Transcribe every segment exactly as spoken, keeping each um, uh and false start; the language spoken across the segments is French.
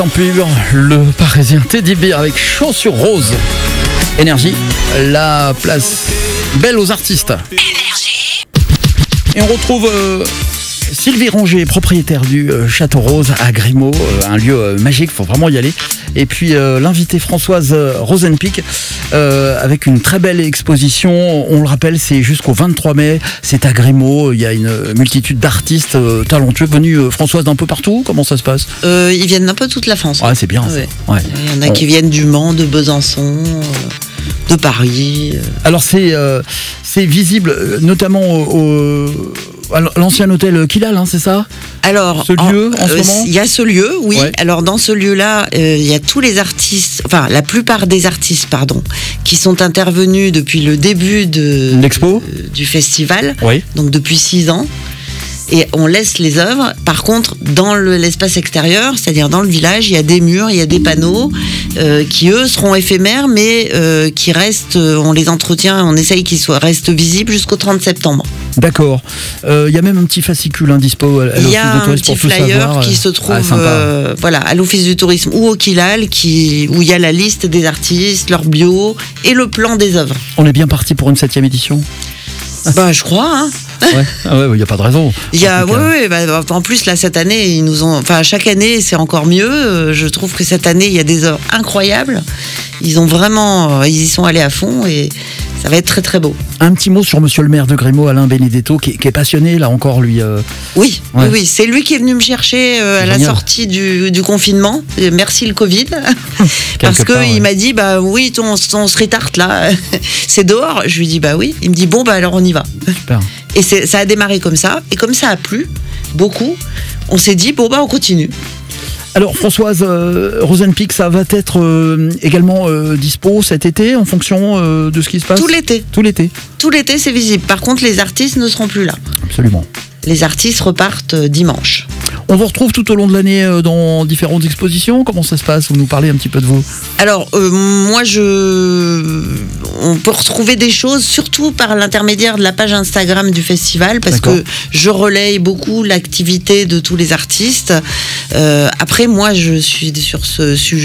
En pur, le Parisien Teddy Bear avec Chaussures Roses. Énergie, la place belle aux artistes. Énergie. Et on retrouve euh, Sylvie Rongier, propriétaire du euh, Château Rose à Grimaud, euh, un lieu euh, magique, il faut vraiment y aller. Et puis euh, l'invitée Françoise Rosenpick euh, avec une très belle exposition. On le rappelle, c'est jusqu'au vingt-trois mai, c'est à Grimaud. Il y a une multitude d'artistes euh, talentueux venus, euh, Françoise, d'un peu partout. Comment ça se passe? euh, Ils viennent d'un peu toute la France. Ouais, c'est bien. Ouais. Ça. Ouais. Il y en a on... qui viennent du Mans, de Besançon, euh, de Paris. Euh. Alors c'est euh, c'est visible, notamment au, au à l'ancien hôtel Kilal, hein, c'est ça? Alors, ce lieu en, en ce euh, moment, il y a ce lieu, oui. Ouais. Alors dans ce lieu-là, euh, il y a tous les artistes, enfin la plupart des artistes, pardon, qui sont intervenus depuis le début de l'expo de, du festival. Oui. Donc depuis six ans. Et on laisse les œuvres. Par contre, dans le, l'espace extérieur, c'est-à-dire dans le village, il y a des murs, il y a des panneaux euh, qui, eux, seront éphémères, mais euh, qui restent, on les entretient, on essaye qu'ils soient, restent visibles jusqu'au trente septembre. D'accord. Il euh, y a même un petit fascicule indispo à l'office Il y a de tourisme un petit flyer savoir. qui se trouve ah, euh, voilà, à l'office du tourisme ou au Kilal, qui, où il y a la liste des artistes, leur bio et le plan des œuvres. On est bien parti pour une septième édition? Bah, je crois, hein. Ouais, ah ouais, il n'y a pas de raison. Il y a, ouais, ouais, bah, en plus là cette année ils nous ont, enfin chaque année c'est encore mieux. Je trouve que cette année il y a des œuvres incroyables. Ils ont vraiment, ils y sont allés à fond et ça va être très très beau. Un petit mot sur Monsieur le maire de Grimaud, Alain Benedetto, qui, qui est passionné là encore lui. Euh... Oui, ouais. oui, oui, c'est lui qui est venu me chercher euh, à la sortie du, du confinement. Merci le Covid, parce que il ouais. m'a dit bah oui ton, ton street art là, c'est dehors. Je lui dis bah oui. Il me dit bon bah alors on y va. Super. Et c'est, ça a démarré comme ça, et comme ça a plu beaucoup, on s'est dit bon bah on continue. Alors Françoise euh, Rosenpick, ça va être euh, également euh, dispo cet été en fonction euh, de ce qui se passe? Tout l'été. Tout l'été. Tout l'été c'est visible. Par contre les artistes ne seront plus là. Absolument. Les artistes repartent euh, dimanche. On vous retrouve tout au long de l'année euh, dans différentes expositions. Comment ça se passe? Vous nous parlez un petit peu de vous. Alors euh, moi je, on peut retrouver des choses surtout par l'intermédiaire de la page Instagram du festival, parce D'accord. que je relaye beaucoup l'activité de tous les artistes. Euh, après moi je suis sur ce sujet.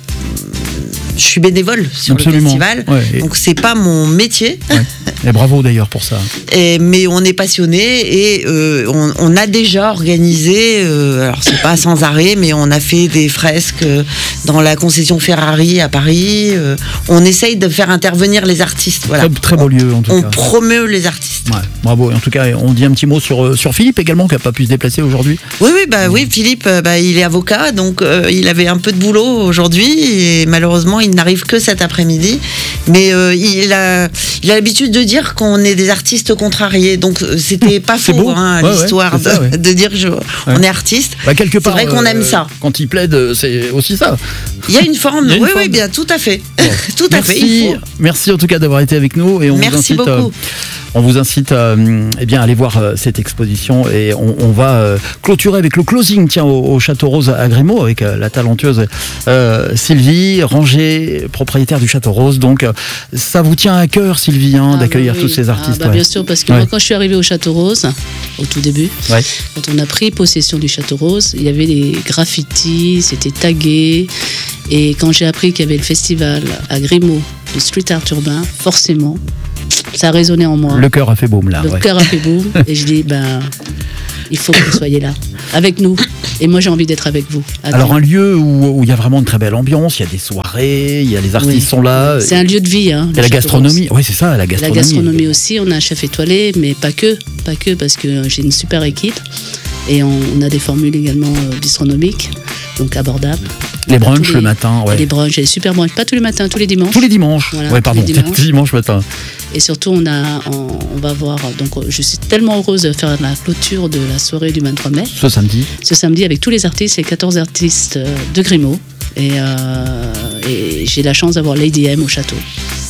Je suis bénévole sur Absolument. le festival, ouais, et... donc c'est pas mon métier. Ouais. Et bravo d'ailleurs pour ça. Et, mais on est passionné et euh, on, on a déjà organisé, euh, alors c'est pas sans arrêt, mais on a fait des fresques dans la concession Ferrari à Paris. Euh, on essaye de faire intervenir les artistes. Voilà. Très, très beau on, lieu en tout on cas. On promeut les artistes. Ouais, bravo. Et en tout cas, on dit un petit mot sur, sur Philippe également, qui n'a pas pu se déplacer aujourd'hui. Oui, oui, bah, mmh. oui Philippe, bah, il est avocat, donc euh, il avait un peu de boulot aujourd'hui et malheureusement, il n'arrive que cet après-midi. Mais euh, il a il a l'habitude de dire qu'on est des artistes contrariés. Donc c'était pas faux beau. Hein, ouais, l'histoire ouais, de, ça, ouais. de dire qu'on ouais. est artiste. Bah, quelque part, c'est vrai qu'on euh, aime ça. Quand il plaide, c'est aussi ça. Il y a une forme. Il y a une oui, forme. oui, bien, tout à fait. Bon. tout Merci. à fait. Il faut. Merci en tout cas d'avoir été avec nous. Et on Merci vous incite, beaucoup. Euh, on vous incite euh, eh bien, à aller voir euh, cette exposition et on, on va euh, clôturer avec le closing tiens, au, au Château Rose à Grimaud avec euh, la talentueuse euh, Sylvie Rongier, propriétaire du Château Rose. Donc euh, ça vous tient à cœur Sylvie hein, ah d'accueillir bah oui. tous ces artistes. Ah bah ouais. Bien sûr, parce que ouais. moi quand je suis arrivée au Château Rose, au tout début, ouais. quand on a pris possession du Château Rose, il y avait des graffitis, c'était tagué. Et quand j'ai appris qu'il y avait le festival à Grimaud, le street art urbain, forcément, ça a résonné en moi. Le cœur a fait boum là. Le ouais. cœur a fait boum. Et je dis, ben, il faut que vous soyez là, avec nous. Et moi, j'ai envie d'être avec vous. Alors, un lieu où il y a vraiment une très belle ambiance, il y a des soirées, il y a les artistes oui. sont là. C'est un lieu de vie. Hein, et la gastronomie, oui, c'est ça, la gastronomie. La gastronomie aussi, on a un chef étoilé, mais pas que, pas que, parce que j'ai une super équipe. Et on, on a des formules également euh, bistronomiques, donc abordables. Les brunchs les, le matin, ouais. Les brunchs, les super brunchs, pas tous les matins, tous les dimanches. Tous les dimanches, voilà, ouais, pardon, tous les dimanches. dimanche matin. Et surtout, on, a, on, on va voir, donc je suis tellement heureuse de faire la clôture de la soirée du vingt-trois mai. Ce samedi. Ce samedi, avec tous les artistes, les quatorze artistes de Grimaud. Et, euh, et j'ai la chance d'avoir Lady M au château.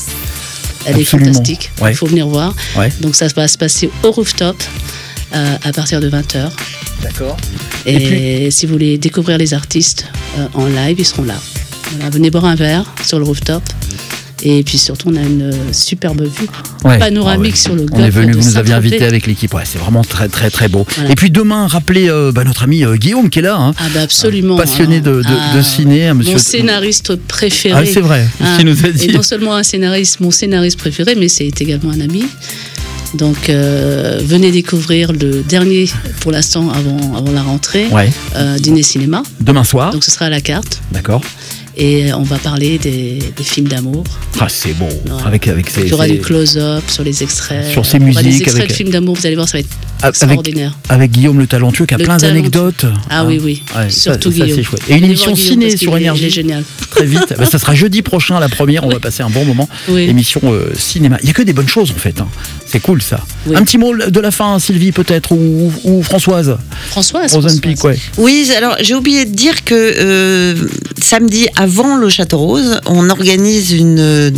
Elle Absolument. est fantastique, il ouais. faut venir voir. Ouais. Donc ça va se passer au rooftop. Euh, à partir de vingt heures. D'accord. Et, et puis... si vous voulez découvrir les artistes euh, en live, ils seront là. Voilà, venez boire un verre sur le rooftop Et puis surtout, on a une superbe vue ouais. panoramique ah ouais. sur le golfe. On est venu, vous nous aviez invité avec l'équipe. Ouais, c'est vraiment très, très, très beau. Voilà. Et puis demain, rappelez euh, bah, notre ami euh, Guillaume qui est là. Hein, ah bah absolument. Un passionné de, de, ah, de ciné. Un monsieur mon scénariste préféré. Ah, c'est vrai, ah, ce qu'il nous a dit. Et non seulement un scénariste, mon scénariste préféré, mais c'est également un ami. Donc euh, venez découvrir le dernier pour l'instant avant, avant la rentrée, ouais. euh, Dîner Cinéma. Demain soir. Donc ce sera à la carte. D'accord. Et on va parler des, des films d'amour. Ah, c'est beau. Ouais. Avec, avec ces, Il y aura ces... du close-up sur les extraits. Sur ces musiques. Des extraits avec... de films d'amour, vous allez voir, ça va être avec, extraordinaire. Avec Guillaume le talentueux qui a le plein talentueux. d'anecdotes. Ah hein. oui, oui. Ouais, Surtout ça, Guillaume. Ça, et une émission ciné sur Énergie. Il est génial. Très vite. Bah, ça sera jeudi prochain, la première. On oui. va passer un bon moment. Oui. Émission euh, cinéma. Il n'y a que des bonnes choses en fait. Hein. C'est cool ça. Oui. Un petit mot de la fin, Sylvie peut-être, ou, ou Françoise. Françoise. Rosenpick, ouais. Oui, alors j'ai oublié de dire que euh, samedi avant le Château Rose, on organise une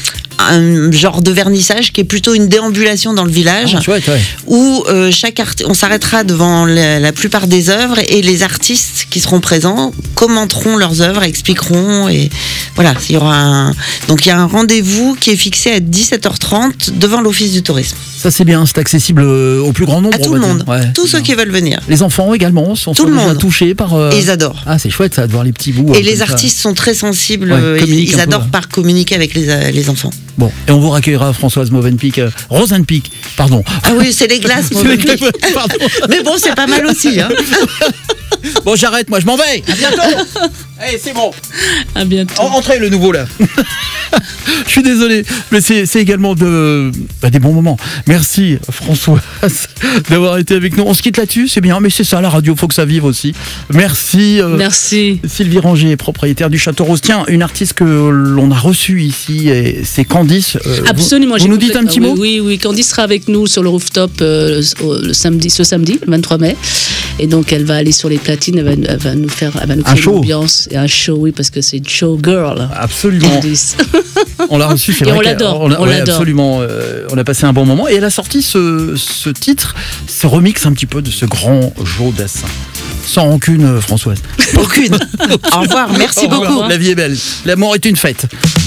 un genre de vernissage qui est plutôt une déambulation dans le village, ah, chouette, ouais. où euh, chaque arti- on s'arrêtera devant la, la plupart des œuvres et les artistes qui seront présents commenteront leurs œuvres, expliqueront et voilà, il y aura un... donc il y a un rendez-vous qui est fixé à dix-sept heures trente devant l'Office du tourisme. Ça c'est bien, c'est accessible au plus grand nombre. À tout le monde, ouais, tous ceux bien. Qui veulent venir. Les enfants également sont, tout sont le déjà monde. touchés par. Euh... Et ils adorent. Ah c'est chouette ça de voir les petits bouts. Et les artistes ça. Sont très sensibles, ouais, ils, ils adorent peu, par communiquer avec les, les enfants. Bon, et on vous accueillera Françoise Movenpick, euh, Rosenpick, pardon. Ah oui, c'est les glaces Movenpick. Mais bon, c'est pas mal aussi. Hein. Bon, j'arrête, moi, je m'en vais. À bientôt. Hey, c'est bon. À bientôt. Entrez le nouveau là. Je suis désolé, mais c'est, c'est également de, bah, des bons moments. Merci Françoise d'avoir été avec nous. On se quitte là-dessus, c'est bien, mais c'est ça, la radio, faut que ça vive aussi. Merci. Euh, Merci. Sylvie Ranger, propriétaire du Château Rose. Tiens, une artiste que l'on a reçue ici, et c'est Candice. Euh, Absolument. Vous, vous nous dites un petit oui, mot ? Oui, oui, Candice sera avec nous sur le rooftop euh, le samedi, ce samedi, le vingt-trois mai. Et donc, elle va aller sur les platines, elle va, elle va nous faire, elle va nous créer une ambiance et un show, oui, parce que c'est une showgirl. Absolument. On l'a reçue, c'est et vrai. On l'adore. On, a, on ouais, l'adore. Absolument. Euh, on a passé un bon moment. Et elle a sorti ce, ce titre, ce remix un petit peu de ce grand Joe Dassin. Sans rancune, Françoise. Aucune. Au revoir. Merci Au revoir. beaucoup. La vie est belle. L'amour est une fête.